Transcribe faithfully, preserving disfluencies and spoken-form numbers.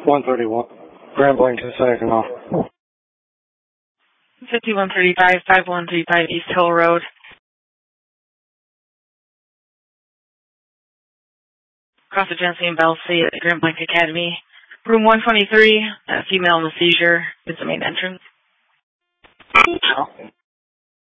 one thirty-one. Grand Blanket Saginaw. fifty-one thirty-five, fifty-one thirty-five East Hill Road. Across the Genesee and Bell City at the Grand Blanket Academy. Room one twenty-three, a female in a seizure is the main entrance.